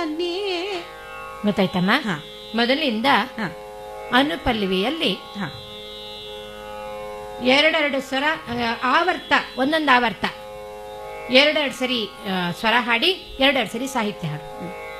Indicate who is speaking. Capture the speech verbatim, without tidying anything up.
Speaker 1: ಗೊತ್ತಾಯ್ತಮ್ಮ.
Speaker 2: ಹಾ.
Speaker 1: ಮೊದಲಿಂದ
Speaker 2: ಹಾ.
Speaker 1: ಅನುಪಲ್ಲವಿಯಲ್ಲಿ
Speaker 2: ಹಾ.
Speaker 1: ಎರಡೆರಡು ಸ್ವರ, ಆ, ಆವರ್ತ, ಒಂದೊಂದು ಆವರ್ತ ಎರಡೆರಡು ಸರಿ ಆ, ಸ್ವರ ಹಾಡಿ ಎರಡೆರಡು ಸರಿ ಸಾಹಿತ್ಯ ಹಾಡು.